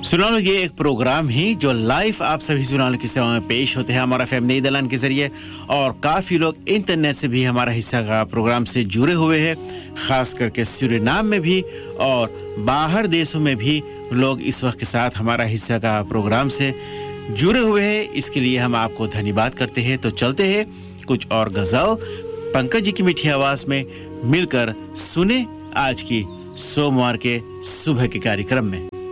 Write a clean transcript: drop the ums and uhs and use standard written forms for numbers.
सुनालो ये एक प्रोग्राम है जो लाइव आप सभी सुनालो की सेवा में पेश होते हैं हमारा FM नीदरलैंड के जरिए और काफी लोग इंटरनेट से भी हमारा हिस्सा का प्रोग्राम से जुड़े हुए हैं खास करके सूरीनाम में भी और बाहर देशों में भी लोग इस वक्त के साथ हमारा हिस्सा का प्रोग्राम से जुड़े हुए हैं इसके लिए हम आपको धन्यवाद करते हैं तो चलते हैं कुछ और गजल पंकज जी की मीठी आवाज में मिलकर सुने आज की सोमवार के सुबह के कार्यक्रम में